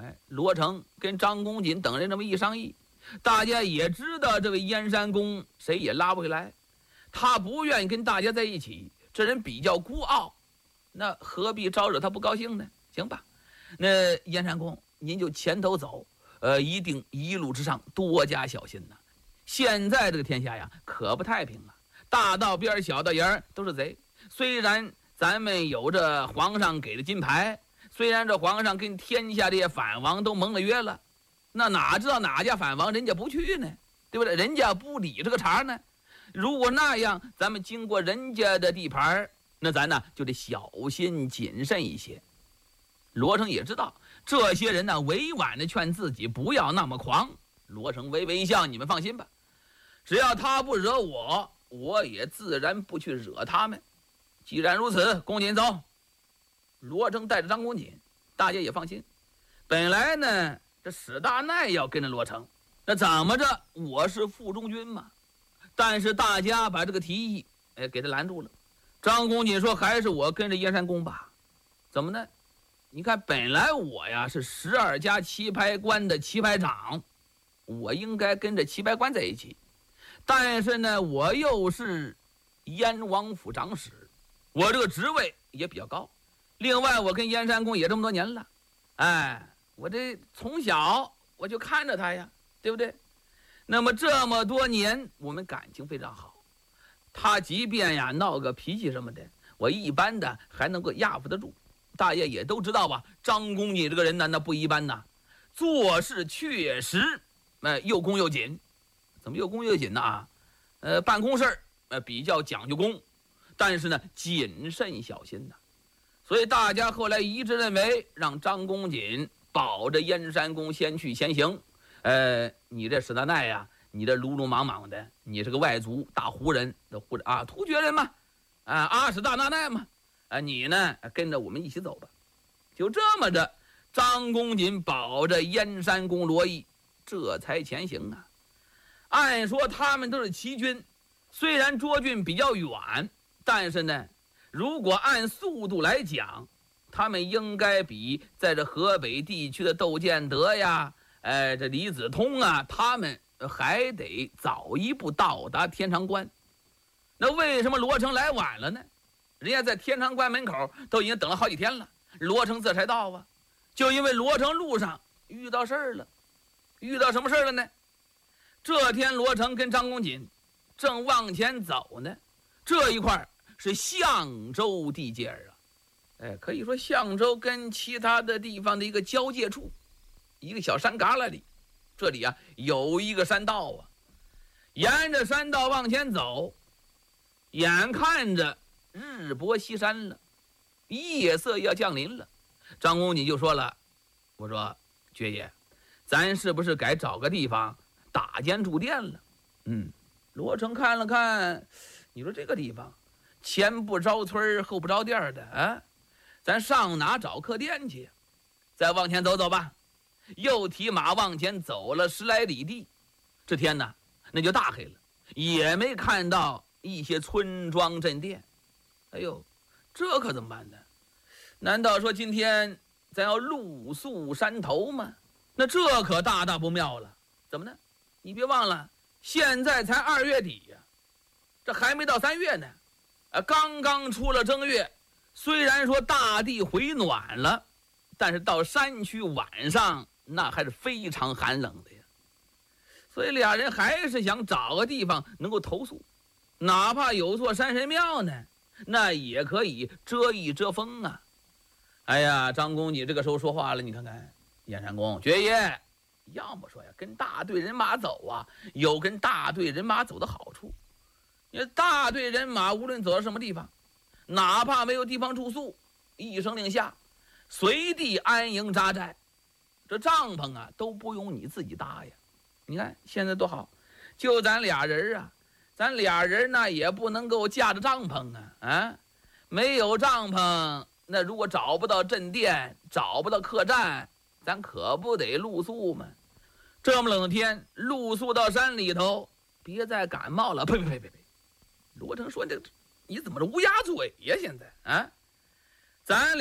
罗成跟张公瑾等人这么一商议，大家也知道这位燕山公谁也拉不回来，他不愿意跟大家在一起，这人比较孤傲，那何必招惹他不高兴呢？行吧，那燕山公您就前头走，一定一路之上多加小心呐。现在这个天下呀，可不太平了，大道边小道沿都是贼。虽然咱们有着皇上给的金牌，虽然这皇上跟天下这些反王都盟了约了，那哪知道哪家反王人家不去呢？对不对？人家不理这个茬呢。如果那样，咱们经过人家的地盘，那咱呢就得小心谨慎一些。罗成也知道这些人呢委婉的劝自己不要那么狂。罗成微微一笑，你们放心吧，只要他不惹我，我也自然不去惹他们。既然如此，公瑾走。罗成带着张公瑾，大家也放心。本来呢，这史大奈要跟着罗成，那怎么着，我是副中军嘛。但是大家把这个提议，给他拦住了。张公瑾说：“还是我跟着燕山公吧。”怎么呢？你看，本来我呀是12家棋牌官的棋牌长，我应该跟着棋牌官在一起。但是呢，我又是燕王府长史，我这个职位也比较高。另外，我跟燕山公也这么多年了，我这从小我就看着他呀，对不对？那么这么多年，我们感情非常好。他即便呀闹个脾气什么的，我一般的还能够压服得住。大家也都知道吧，张公瑾这个人呢，那不一般呐，做事确实，又恭又谨。怎么又恭又谨呢？办公事比较讲究公，但是呢谨慎小心呐。所以大家后来一致认为，让张公瑾保着燕山公先去先行。你这史大奈呀，你这鲁鲁莽莽的，你是个外族大胡人的突厥人嘛，阿史大奈嘛，你呢跟着我们一起走吧。就这么着，张公瑾保着燕山公罗毅，这才前行啊。按说他们都是齐军，虽然涿郡比较远，但是呢，如果按速度来讲，他们应该比在这河北地区的窦建德呀，这李子通啊，他们还得早一步到达天长关。那为什么罗成来晚了呢？人家在天长关门口都已经等了好几天了，罗成这才到啊。就因为罗成路上遇到事儿了。遇到什么事儿了呢？这天罗成跟张公瑾正往前走呢，这一块是象州地界啊，可以说象州跟其他的地方的一个交界处，一个小山旮旯里，这里啊有一个山道啊。沿着山道往前走，眼看着日薄西山了，夜色要降临了。张公瑾就说了：“我说爵爷，咱是不是该找个地方打间住店了？”罗成看了看，你说这个地方前不着村后不着店的咱上哪找客店去？再往前走走吧。又提马往前走了10来里地，这天呢那就大黑了，也没看到一些村庄镇店。哎呦，这可怎么办呢？难道说今天咱要露宿山头吗？那这可大不妙了。怎么呢？你别忘了，现在才2月底呀，这还没到3月呢。刚刚出了正月，虽然说大地回暖了，但是到山区晚上那还是非常寒冷的呀。所以俩人还是想找个地方能够投宿，哪怕有座山神庙呢，那也可以遮一遮风啊。哎呀，张公瑾这个时候说话了，你看看，燕山公爵爷，要么说呀，跟大队人马走啊，有跟大队人马走的好处。因为大队人马无论走到什么地方，哪怕没有地方住宿，一声令下，随地安营扎寨，这帐篷啊都不用你自己搭呀。你看现在多好，就咱俩人啊，咱俩人呢也不能够架着帐篷啊，没有帐篷，那如果找不到镇店，找不到客栈，咱可不得露宿吗？这么冷的天，露宿到山里头，别再感冒了。呸！罗成说：“你怎么这乌鸦嘴呀？现在咱俩